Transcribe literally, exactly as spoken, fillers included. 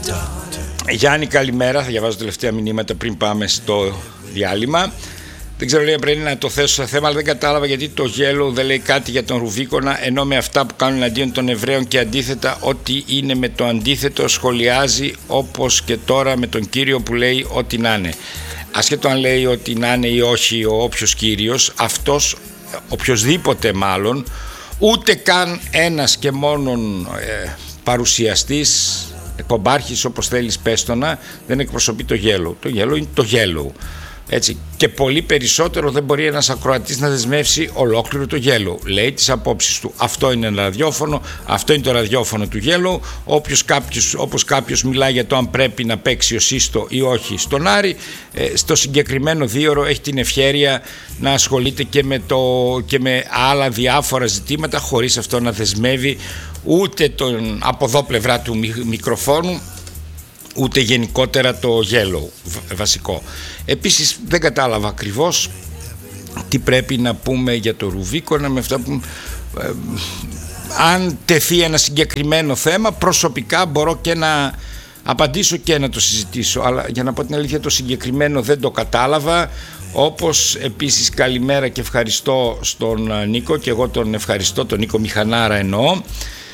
Γιάννη, καλημέρα. Θα διαβάζω τελευταία μηνύματα πριν πάμε στο διάλειμμα. Δεν ξέρω, λέει, πρέπει να το θέσω σε θέμα, αλλά δεν κατάλαβα γιατί το Γέλο δεν λέει κάτι για τον Ρουβίκονα, ενώ με αυτά που κάνουν αντίον των Εβραίων και αντίθετα, ό,τι είναι με το αντίθετο σχολιάζει, όπως και τώρα με τον κύριο που λέει ό,τι να είναι. Ασχέτω αν λέει ότι να είναι ή όχι ο όποιος κύριος, αυτός, οποιοσδήποτε μάλλον, ούτε καν ένας και μόνον ε, παρουσιαστής, κομπάρχης, όπως θέλεις πέστονα, δεν εκπροσωπεί το Γέλο. Το Γέλο είναι το Γέλο. Έτσι. Και πολύ περισσότερο δεν μπορεί ένας ακροατής να δεσμεύσει ολόκληρο το Γέλο. Λέει τις απόψεις του. Αυτό είναι ένα ραδιόφωνο, αυτό είναι το ραδιόφωνο του Γέλο. Όποιος κάποιος, όπως κάποιος μιλάει για το αν πρέπει να παίξει ο Σύστο ή όχι στον Άρη, ε, στο συγκεκριμένο δίωρο έχει την ευχέρεια να ασχολείται και με, το, και με άλλα διάφορα ζητήματα, χωρίς αυτό να δεσμεύει ούτε τον από εδώ πλευρά του μικροφόνου, ούτε γενικότερα το Γέλο βασικό. Επίσης δεν κατάλαβα ακριβώς τι πρέπει να πούμε για το Ρουβίκονα με αυτά που ε, αν τεθεί ένα συγκεκριμένο θέμα προσωπικά μπορώ και να απαντήσω και να το συζητήσω, αλλά για να πω την αλήθεια το συγκεκριμένο δεν το κατάλαβα. Όπως επίσης καλημέρα και ευχαριστώ στον Νίκο, και εγώ τον ευχαριστώ, τον Νίκο Μηχανάρα εννοώ.